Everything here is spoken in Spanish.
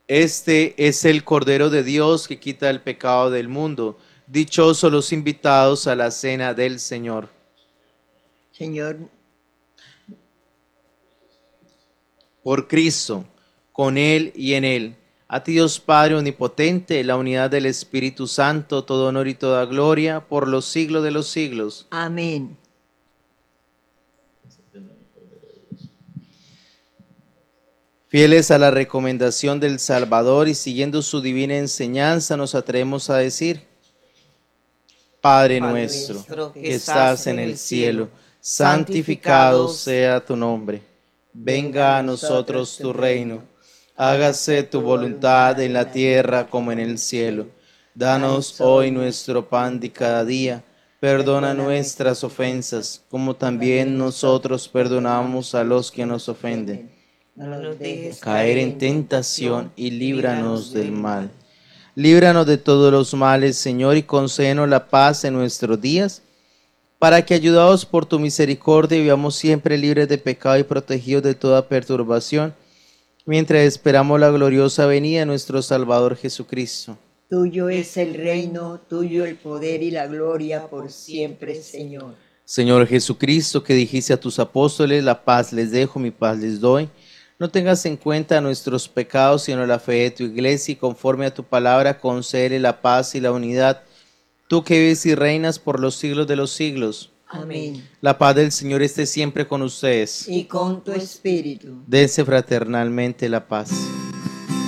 Este es el Cordero de Dios que quita el pecado del mundo. Dichosos los invitados a la cena del Señor. Señor, Por Cristo, con Él y en Él. A ti Dios Padre Omnipotente, la unidad del Espíritu Santo, todo honor y toda gloria, por los siglos de los siglos. amén. Fieles a la recomendación del Salvador y siguiendo su divina enseñanza, nos atrevemos a decir: Padre nuestro, que estás en el cielo, santificado sea tu nombre. Venga a nosotros tu reino. Hágase tu voluntad en la tierra como en el cielo. Danos hoy nuestro pan de cada día. Perdona nuestras ofensas, como también nosotros perdonamos a los que nos ofenden. No nos dejes Caer en tentación y líbranos del mal. Líbranos de todos los males, Señor, y concédenos la paz en nuestros días, para que, ayudados por tu misericordia, vivamos siempre libres de pecado y protegidos de toda perturbación, mientras esperamos la gloriosa venida de nuestro Salvador Jesucristo. Tuyo es el reino, tuyo el poder y la gloria por siempre, Señor. Señor Jesucristo, que dijiste a tus apóstoles: la paz les dejo, mi paz les doy. No tengas en cuenta nuestros pecados, sino la fe de tu iglesia, y conforme a tu palabra, concédele la paz y la unidad. Tú que vives y reinas por los siglos de los siglos. Amén. La paz del Señor esté siempre con ustedes. Y con tu espíritu. Dense fraternalmente la paz.